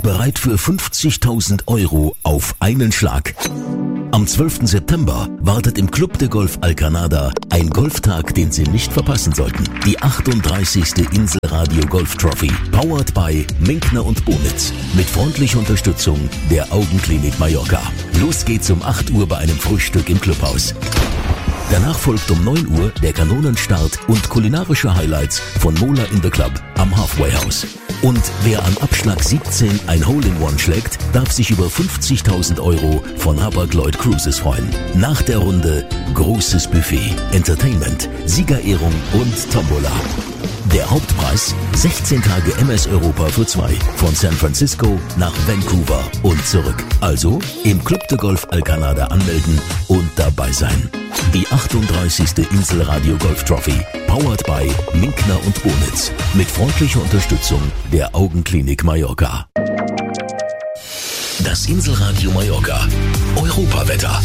bereit für 50.000 Euro auf einen Schlag. Am 12. September wartet im Club de Golf Alcanada ein Golftag, den Sie nicht verpassen sollten. Die 38. Inselradio Golf Trophy, powered by Minkner und Bonitz, mit freundlicher Unterstützung der Augenklinik Mallorca. Los geht's um 8 Uhr bei einem Frühstück im Clubhaus. Danach folgt um 9 Uhr der Kanonenstart und kulinarische Highlights von Mola in the Club am Halfway House. Und wer am Abschlag 17 ein Hole-in-One schlägt, darf sich über 50.000 Euro von Hapag-Lloyd Cruises freuen. Nach der Runde großes Buffet, Entertainment, Siegerehrung und Tombola. Der Hauptpreis 16 Tage MS Europa für 2 von San Francisco nach Vancouver und zurück. Also im Club de Golf Alcanada anmelden und dabei sein. Die 38. Inselradio Golf Trophy, powered by Minkner und Bonitz, mit freundlicher Unterstützung der Augenklinik Mallorca. Das Inselradio Mallorca Europawetter.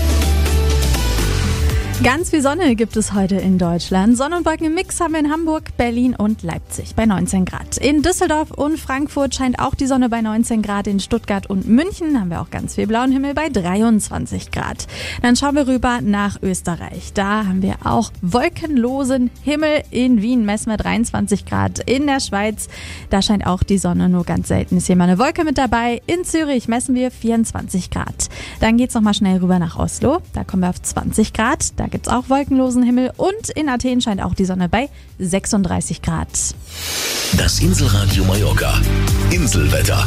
Ganz viel Sonne gibt es heute in Deutschland. Sonne und Wolken im Mix haben wir in Hamburg, Berlin und Leipzig bei 19 Grad. In Düsseldorf und Frankfurt scheint auch die Sonne bei 19 Grad. In Stuttgart und München haben wir auch ganz viel blauen Himmel bei 23 Grad. Dann schauen wir rüber nach Österreich. Da haben wir auch wolkenlosen Himmel. In Wien messen wir 23 Grad. In der Schweiz, da scheint auch die Sonne, nur ganz selten ist hier mal eine Wolke mit dabei. In Zürich messen wir 24 Grad. Dann geht's nochmal schnell rüber nach Oslo. Da kommen wir auf 20 Grad. Da gibt's auch wolkenlosen Himmel und in Athen scheint auch die Sonne bei 36 Grad. Das Inselradio Mallorca Inselwetter.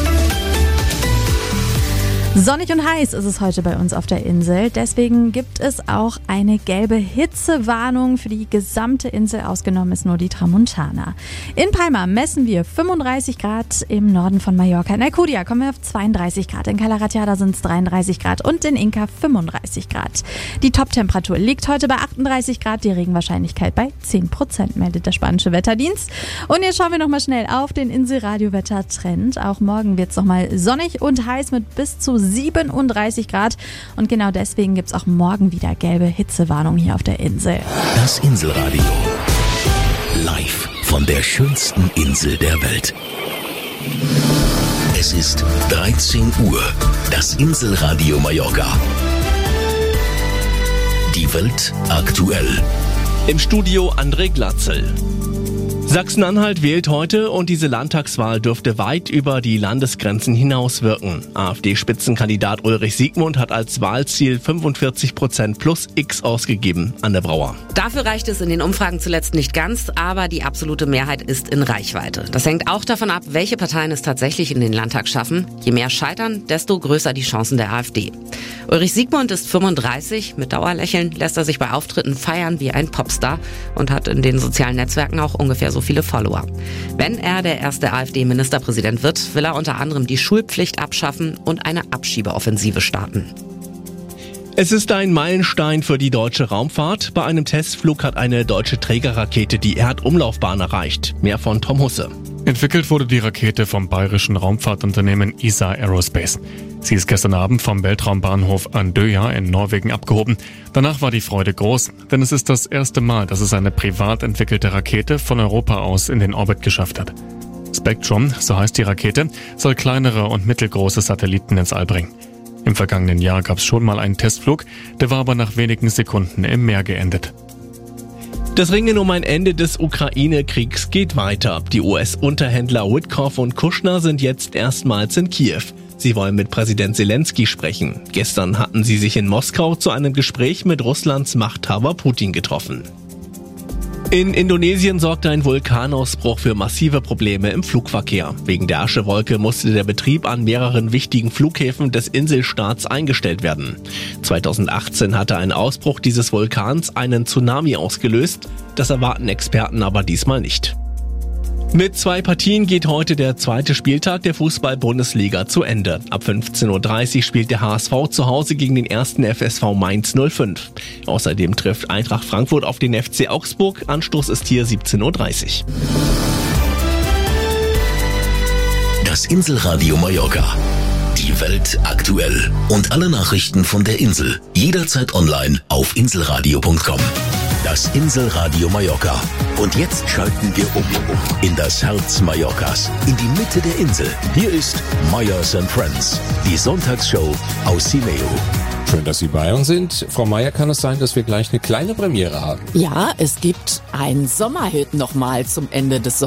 Sonnig und heiß ist es heute bei uns auf der Insel. Deswegen gibt es auch eine gelbe Hitzewarnung für die gesamte Insel. Ausgenommen ist nur die Tramontana. In Palma messen wir 35 Grad, im Norden von Mallorca. In Alcudia kommen wir auf 32 Grad. In Cala Ratjada sind es 33 Grad und in Inca 35 Grad. Die Toptemperatur liegt heute bei 38 Grad. Die Regenwahrscheinlichkeit bei 10%, meldet der spanische Wetterdienst. Und jetzt schauen wir nochmal schnell auf den Inselradio-Wetter-Trend. Auch morgen wird es nochmal sonnig und heiß mit bis zu 37 Grad und genau deswegen gibt es auch morgen wieder gelbe Hitzewarnung hier auf der Insel. Das Inselradio. Live von der schönsten Insel der Welt. Es ist 13 Uhr. Das Inselradio Mallorca. Die Welt aktuell. Im Studio André Glatzel. Sachsen-Anhalt wählt heute und diese Landtagswahl dürfte weit über die Landesgrenzen hinaus wirken. AfD-Spitzenkandidat Ulrich Siegmund hat als Wahlziel 45% plus X ausgegeben. Anne Brauer. Dafür reicht es in den Umfragen zuletzt nicht ganz, aber die absolute Mehrheit ist in Reichweite. Das hängt auch davon ab, welche Parteien es tatsächlich in den Landtag schaffen. Je mehr scheitern, desto größer die Chancen der AfD. Ulrich Siegmund ist 35, mit Dauerlächeln lässt er sich bei Auftritten feiern wie ein Popstar und hat in den sozialen Netzwerken auch ungefähr so viele Follower. Wenn er der erste AfD-Ministerpräsident wird, will er unter anderem die Schulpflicht abschaffen und eine Abschiebeoffensive starten. Es ist ein Meilenstein für die deutsche Raumfahrt. Bei einem Testflug hat eine deutsche Trägerrakete die Erdumlaufbahn erreicht. Mehr von Tom Husse. Entwickelt wurde die Rakete vom bayerischen Raumfahrtunternehmen ESA Aerospace. Sie ist gestern Abend vom Weltraumbahnhof Andøya in Norwegen abgehoben. Danach war die Freude groß, denn es ist das erste Mal, dass es eine privat entwickelte Rakete von Europa aus in den Orbit geschafft hat. Spectrum, so heißt die Rakete, soll kleinere und mittelgroße Satelliten ins All bringen. Im vergangenen Jahr gab es schon mal einen Testflug, der war aber nach wenigen Sekunden im Meer geendet. Das Ringen um ein Ende des Ukraine-Kriegs geht weiter. Die US-Unterhändler Witkoff und Kushner sind jetzt erstmals in Kiew. Sie wollen mit Präsident Zelensky sprechen. Gestern hatten sie sich in Moskau zu einem Gespräch mit Russlands Machthaber Putin getroffen. In Indonesien sorgte ein Vulkanausbruch für massive Probleme im Flugverkehr. Wegen der Aschewolke musste der Betrieb an mehreren wichtigen Flughäfen des Inselstaats eingestellt werden. 2018 hatte ein Ausbruch dieses Vulkans einen Tsunami ausgelöst. Das erwarten Experten aber diesmal nicht. Mit 2 Partien geht heute der zweite Spieltag der Fußball-Bundesliga zu Ende. Ab 15:30 Uhr spielt der HSV zu Hause gegen den 1. FSV Mainz 05. Außerdem trifft Eintracht Frankfurt auf den FC Augsburg. Anstoß ist hier 17:30 Uhr. Das Inselradio Mallorca. Die Welt aktuell. Und alle Nachrichten von der Insel. Jederzeit online auf inselradio.com. Das Inselradio Mallorca. Und jetzt schalten wir um in das Herz Mallorcas, in die Mitte der Insel. Hier ist Meyers & Friends, die Sonntagsshow aus Sileo. Schön, dass Sie bei uns sind. Frau Meyer, kann es sein, dass wir gleich eine kleine Premiere haben? Ja, es gibt ein Sommerhit nochmal zum Ende des